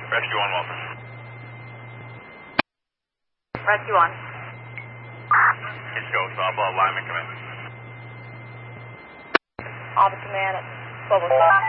Rescue 1, welcome. Rescue 1. East Coast, lineman, come in. Officer Command at 1207.